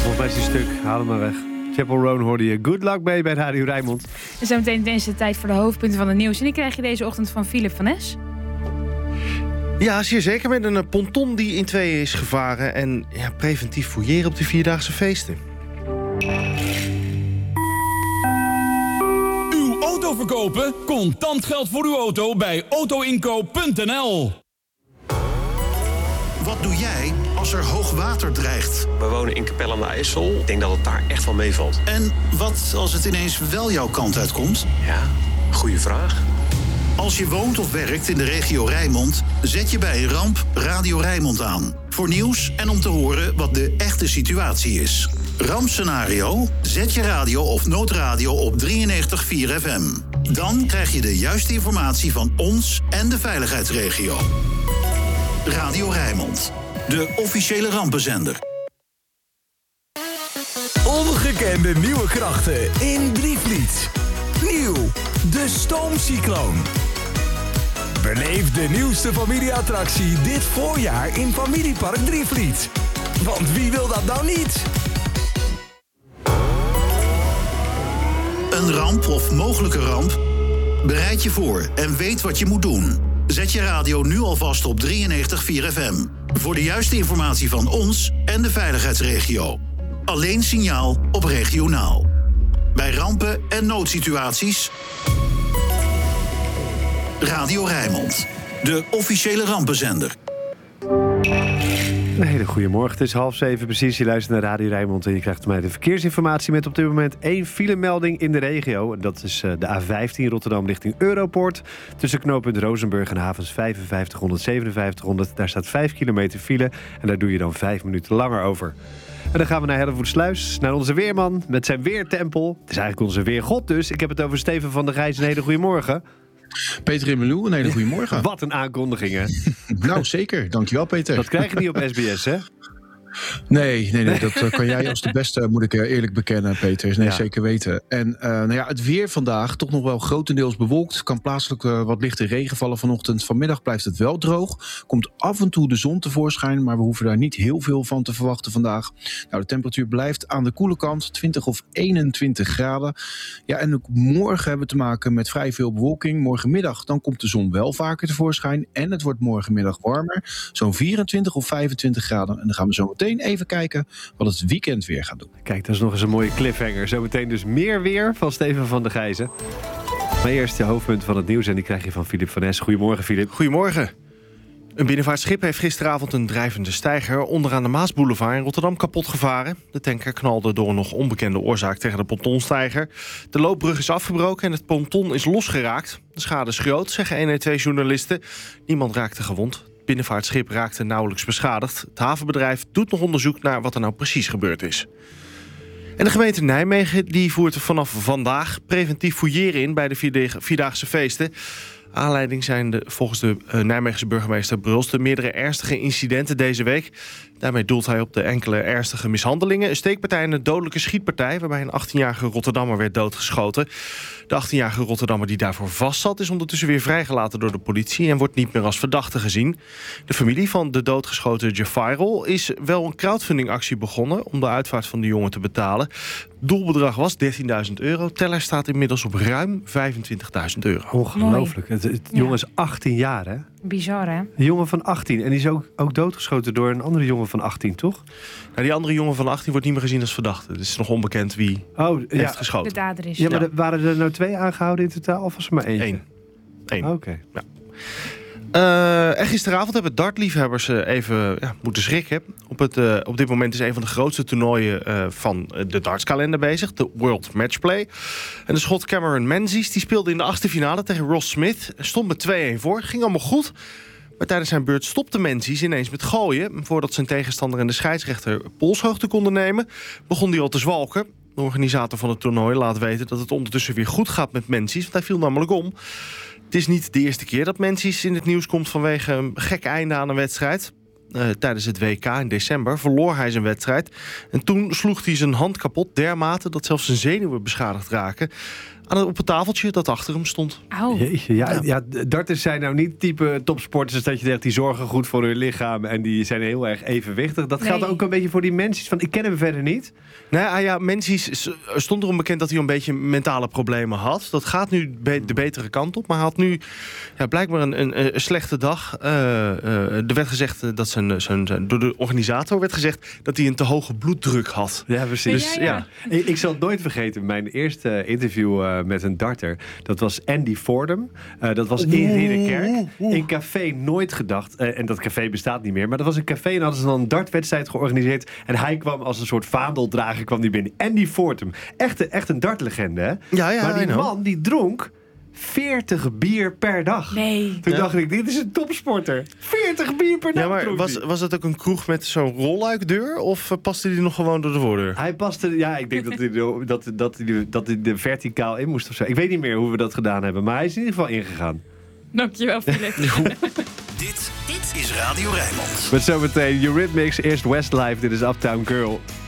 Volgens mij is die stuk. Haal hem maar weg. Chapel Roan hoorde je. Good luck bij Radio Rijnmond. En zometeen is het tijd voor de hoofdpunten van het nieuws. En die krijg je deze ochtend van Philip van Es. Ja, zeer zeker. Met een ponton die in tweeën is gevaren. En preventief fouilleren op de vierdaagse feesten. Uw auto verkopen? Contant geld voor uw auto bij autoinkoop.nl. Wat doe jij als er hoog water dreigt? We wonen in Capelle aan de IJssel. Ik denk dat het daar echt wel meevalt. En wat als het ineens wel jouw kant uitkomt? Ja, goede vraag. Als je woont of werkt in de regio Rijnmond, zet je bij een ramp Radio Rijnmond aan. Voor nieuws en om te horen wat de echte situatie is. Rampscenario? Zet je radio of noodradio op 93.4 FM. Dan krijg je de juiste informatie van ons en de veiligheidsregio. Radio Rijnmond, de officiële rampenzender. Ongekende nieuwe krachten in Drievliet. Nieuw, de Stoomcycloon. Beleef de nieuwste familieattractie dit voorjaar in Familiepark Drievliet. Want wie wil dat nou niet? Een ramp of mogelijke ramp? Bereid je voor en weet wat je moet doen. Zet je radio nu alvast op 93.4 FM. Voor de juiste informatie van ons en de veiligheidsregio. Alleen signaal op regionaal. Bij rampen en noodsituaties. Radio Rijnmond, de officiële rampenzender. Een hele goede morgen. Het is 6:30 precies. Je luistert naar Radio Rijnmond en je krijgt van mij de verkeersinformatie met op dit moment 1 filemelding in de regio. En dat is de A15 Rotterdam richting Europoort. Tussen knooppunt Rozenburg en havens 5500, 5700. Daar staat 5 kilometer file en daar doe je dan 5 minuten langer over. En dan gaan we naar Hellevoetsluis, naar onze weerman met zijn weertempel. Het is eigenlijk onze weergod dus. Ik heb het over Steven van der Gijs. Een hele goede morgen. Peter Immelou, een hele goede morgen. Wat een aankondiging, hè? Nou, zeker. Dankjewel, Peter. Dat krijg je niet op SBS, hè? Nee, dat kan jij als de beste, moet ik eerlijk bekennen, Peter. Nee, ja. Zeker weten. En het weer vandaag toch nog wel grotendeels bewolkt. Kan plaatselijk wat lichte regen vallen vanochtend. Vanmiddag blijft het wel droog. Komt af en toe de zon tevoorschijn, maar we hoeven daar niet heel veel van te verwachten vandaag. Nou, de temperatuur blijft aan de koele kant, 20 of 21 graden. Ja, en ook morgen hebben we te maken met vrij veel bewolking. Morgenmiddag dan komt de zon wel vaker tevoorschijn. En het wordt morgenmiddag warmer. Zo'n 24 of 25 graden. En dan gaan we zo meteen even kijken wat het weekend weer gaat doen. Kijk, dat is nog eens een mooie cliffhanger. Zometeen dus meer weer van Steven van der Gijzen. Maar eerst de hoofdpunten van het nieuws en die krijg je van Philip van Es. Goedemorgen, Philip. Goedemorgen. Een binnenvaartschip heeft gisteravond een drijvende steiger onderaan de Maasboulevard in Rotterdam kapot gevaren. De tanker knalde door een nog onbekende oorzaak tegen de pontonsteiger. De loopbrug is afgebroken en het ponton is losgeraakt. De schade is groot, zeggen 112-journalisten. Niemand raakte gewond. Het binnenvaartschip raakte nauwelijks beschadigd. Het havenbedrijf doet nog onderzoek naar wat er nou precies gebeurd is. En de gemeente Nijmegen die voert er vanaf vandaag preventief fouilleren in bij de vierdaagse feesten. Aanleiding zijn volgens de Nijmeegse burgemeester Bruls de meerdere ernstige incidenten deze week. Daarmee doelt hij op de enkele ernstige mishandelingen. Een steekpartij en een dodelijke schietpartij waarbij een 18-jarige Rotterdammer werd doodgeschoten. De 18-jarige Rotterdammer die daarvoor vastzat is ondertussen weer vrijgelaten door de politie en wordt niet meer als verdachte gezien. De familie van de doodgeschoten Jafairol is wel een crowdfundingactie begonnen om de uitvaart van de jongen te betalen. Doelbedrag was €13.000. Teller staat inmiddels op ruim €25.000. Ongelooflijk. Het jongen is 18 jaar, hè? Bizar, hè? Een jongen van 18. En die is ook doodgeschoten door een andere jongen van 18, toch? Nou, die andere jongen van 18 wordt niet meer gezien als verdachte. Het is nog onbekend wie heeft geschoten. De dader is. Ja, maar waren er nou 2 aangehouden in totaal? Of was er maar 1? Eén. Oké. Ja. En gisteravond hebben dartliefhebbers even moeten schrikken. Op dit moment is een van de grootste toernooien van de dartskalender bezig. De World Matchplay. En de Schot Cameron Menzies die speelde in de 8e finale tegen Ross Smith. Stond met 2-1 voor. Ging allemaal goed. Maar tijdens zijn beurt stopte Menzies ineens met gooien. Voordat zijn tegenstander en de scheidsrechter polshoogte konden nemen, begon hij al te zwalken. De organisator van het toernooi laat weten dat het ondertussen weer goed gaat met Menzies. Want hij viel namelijk om. Het is niet de eerste keer dat Menzies in het nieuws komt vanwege een gek einde aan een wedstrijd. Tijdens het WK in december verloor hij zijn wedstrijd. En toen sloeg hij zijn hand kapot dermate dat zelfs zijn zenuwen beschadigd raken. op het tafeltje dat achter hem stond. Auw. Jeetje, ja, darters zijn nou niet type topsporters dat je zegt, die zorgen goed voor hun lichaam en die zijn heel erg evenwichtig. Dat geldt ook een beetje voor die mensen. Van, ik ken hem verder niet. Menzies stond erom bekend dat hij een beetje mentale problemen had. Dat gaat nu de betere kant op. Maar hij had nu blijkbaar een slechte dag. Er werd gezegd dat door de organisator werd gezegd dat hij een te hoge bloeddruk had. Ja, precies. Ja. Ik zal het nooit vergeten. Mijn eerste interview met een darter. Dat was Andy Fordham. Dat was in Ridderkerk. In café Nooit Gedacht. En dat café bestaat niet meer. Maar dat was een café en hadden ze dan een dartwedstrijd georganiseerd. En hij kwam als een soort vaandeldrager kwam die binnen. Andy Fordham. Echt een dartlegende, hè? Ja, maar die man die dronk 40 bier per dag. Nee. Toen dacht ik, dit is een topsporter. 40 bier per dag. Ja, maar was het ook een kroeg met zo'n rolluikdeur? Of paste die nog gewoon door de voordeur? Hij paste, ik denk dat hij er verticaal in moest of zo. Ik weet niet meer hoe we dat gedaan hebben. Maar hij is in ieder geval ingegaan. Dankjewel, Philip. Dit is Radio Rijnmond. Met zometeen Eurythmics, eerst Westlife, dit is Uptown Girl.